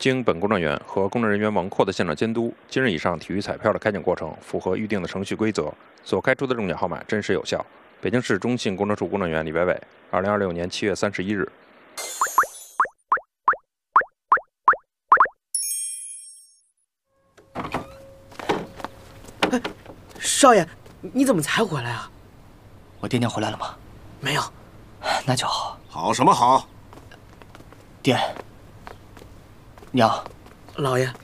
经本公证员和公证人员王阔的现场监督，今日以上体育彩票的开奖过程符合预定的程序规则，所开出的中奖号码真实有效。北京市中信公证处公证员李伟伟，2026年7月31日。 哎，少爷，你怎么才回来啊？ 我爹娘回来了吗？ 没有。 那就好。 好什么好？ 爹，娘， 老爷，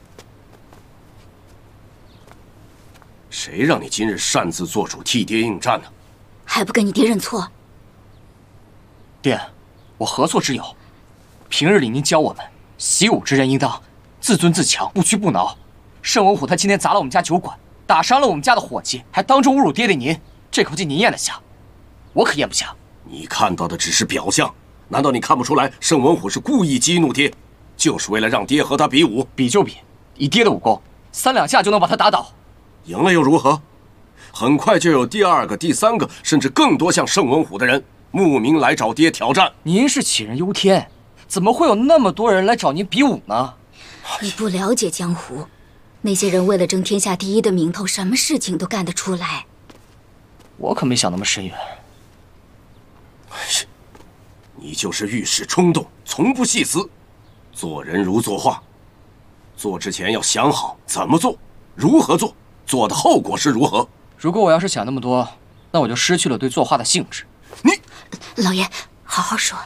谁让你今日擅自做主替爹应战呢？ 还不跟你爹认错？ 爹，我何错之有？平日里您教我们，习武之人应当自尊自强，不屈不挠。盛文虎他今天砸了我们家酒馆，打伤了我们家的伙计，还当众侮辱爹爹您，这口气您咽得下，我可咽不下。 你看到的只是表象，难道你看不出来盛文虎是故意激怒爹，就是为了让爹和他比武？ 比就比，以爹的武功，3两下就能把他打倒。 赢了又如何？很快就有第2个、第3个，甚至更多像盛文虎的人慕名来找爹挑战。 您是杞人忧天，怎么会有那么多人来找您比武呢？ 你不了解江湖，那些人为了争天下第一的名头，什么事情都干得出来。 我可没想那么深远。 你就是遇事冲动，从不细思。做人如作画，做之前要想好怎么做，如何做，做的后果是如何。 如果我要是想那么多，那我就失去了对作画的兴致。 你， 老爷，好好说。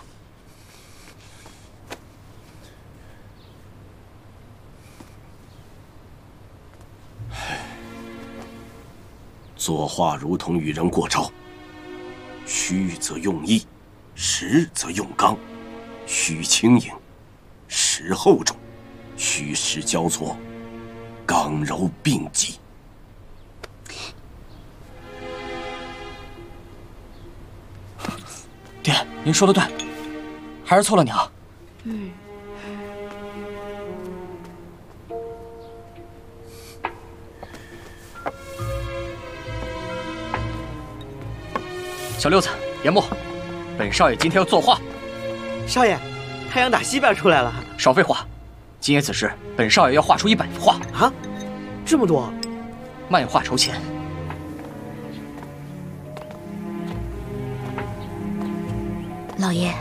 作画如同与人过招，虚则用意，实则用刚，虚轻盈，实厚重，虚实交错，刚柔并济。 爹，您说的对，还是错了娘。小六子，严墨，本少爷今天要作画。 少爷，太阳打西边出来了。 少废话，今夜此时，本少爷要画出100幅画啊！这么多， 漫画筹钱。 老爷，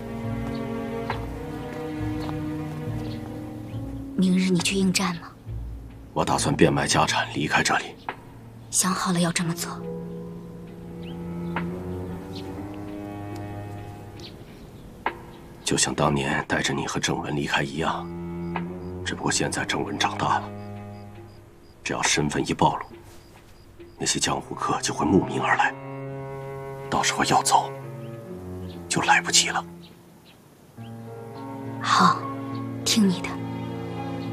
明日你去应战吗？ 我打算变卖家产离开这里。 想好了要这么做。 就像当年带着你和郑文离开一样，只不过现在郑文长大了，只要身份一暴露，那些江湖客就会慕名而来，到时候要走就来不及了。 好，听你的。